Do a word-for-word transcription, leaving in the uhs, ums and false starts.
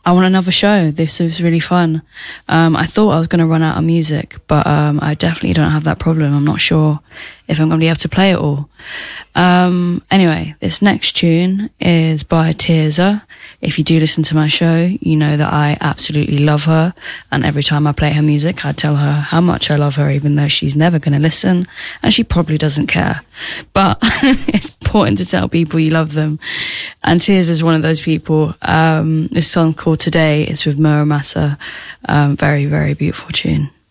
I want another show. This was really fun. Um, I thought I was going to run out of music, but um, I definitely don't have that problem. I'm not sure if I'm going to be able to play it all. Um, anyway, this next tune is by Tirza. If you do listen to my show, you know that I absolutely love her. And every time I play her music, I tell her how much I love her, even though she's never going to listen. And she probably doesn't care. But it's important to tell people you love them. And Tirza is one of those people. Um, this song called Today is with Mura Masa. Um, very, very beautiful tune.